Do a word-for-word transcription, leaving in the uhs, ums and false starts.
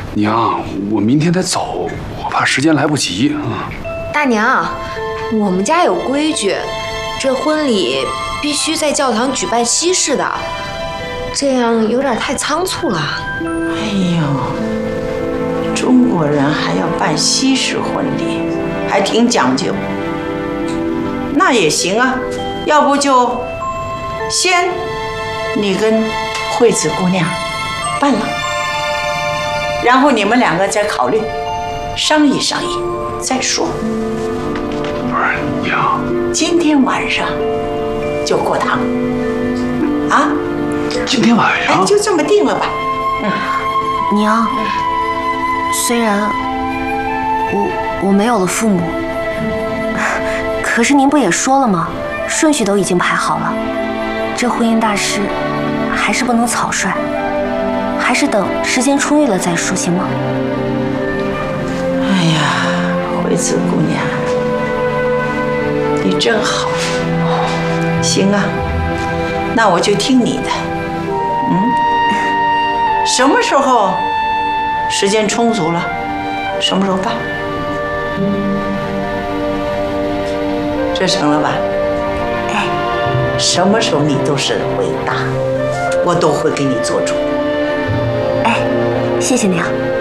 娘，我明天得走，我怕时间来不及啊。 大娘，我们家有规矩，这婚礼必须在教堂举办西式的，这样有点太仓促了。 哎呦，中国人还要办西式婚礼，还挺讲究。那也行啊，要不就先你跟惠子姑娘办了，然后你们两个再考虑，商议商议再说。 不是娘， 今天晚上就过堂啊？ 今天晚上？ 哎，就这么定了吧。嗯， 娘，虽然我我没有了父母，可是您不也说了吗？顺序都已经排好了，这婚姻大事还是不能草率，还是等时间充裕了再说，行吗？ 哎呀，惠子姑娘，你真好。行啊，那我就听你的。嗯，什么时候时间充足了，什么时候办？这成了吧？ 哎， 什么时候你都是伟大，我都会给你做主。 哎，谢谢娘。